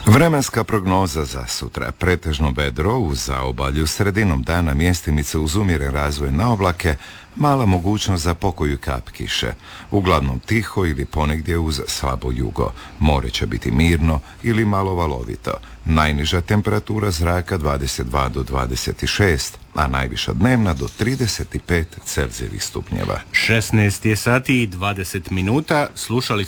Vremenska prognoza za sutra. Pretežno vedro uz zaobalju, sredinom dana mjestimice uz umjeren razvoj na oblake, mala mogućnost za pokoju kap kiše. Uglavnom tiho ili ponegdje uz slabo jugo. More će biti mirno ili malo valovito. Najniža temperatura zraka 22 do 26, a najviša dnevna do 35 Celzijevih stupnjeva. 16 je sati i 20 minuta, slušali